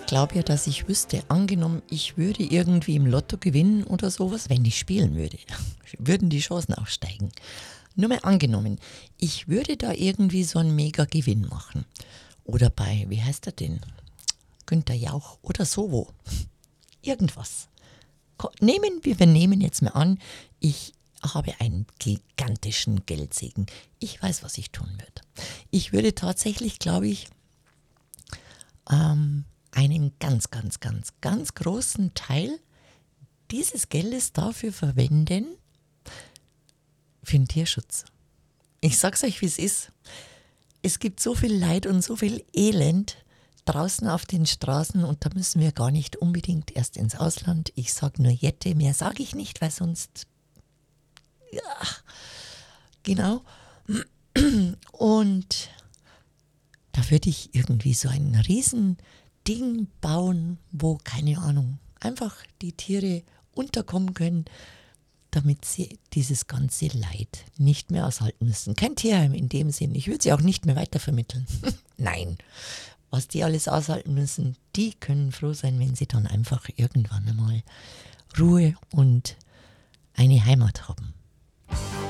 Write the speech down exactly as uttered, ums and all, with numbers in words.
glaube ja, dass ich wüsste, angenommen, ich würde irgendwie im Lotto gewinnen oder sowas, wenn ich spielen würde, würden die Chancen auch steigen. Nur mal angenommen, ich würde da irgendwie so einen Mega-Gewinn machen. Oder bei, wie heißt er denn? Günther Jauch oder Sowo. Irgendwas. Ko- Nehmen wir, wir nehmen jetzt mal an, ich habe einen gigantischen Geldsegen. Ich weiß, was ich tun würde. Ich würde tatsächlich, glaube ich, ähm, einen ganz, ganz, ganz, ganz großen Teil dieses Geldes dafür verwenden, für den Tierschutz. Ich sag's euch, wie es ist. Es gibt so viel Leid und so viel Elend draußen auf den Straßen und da müssen wir gar nicht unbedingt erst ins Ausland. Ich sag nur Jette, mehr sage ich nicht, weil sonst, ja, genau. Und da würde ich irgendwie so ein riesen Ding bauen, wo, keine Ahnung, einfach die Tiere unterkommen können, damit sie dieses ganze Leid nicht mehr aushalten müssen. Kein Tierheim in dem Sinn. Ich würde sie auch nicht mehr weitervermitteln. Nein. Was die alles aushalten müssen, die können froh sein, wenn sie dann einfach irgendwann einmal Ruhe und eine Heimat haben.